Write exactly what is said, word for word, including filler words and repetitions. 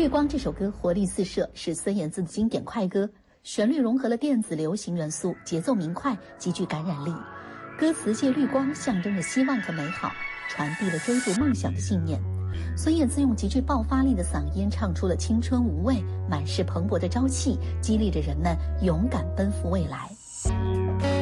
绿光这首歌活力四射，是孙燕姿的经典快歌，旋律融合了电子流行元素，节奏明快，极具感染力。歌词借绿光象征着希望和美好，传递了追逐梦想的信念。孙燕姿用极具爆发力的嗓音唱出了青春无畏，满是蓬勃的朝气，激励着人们勇敢奔赴未来。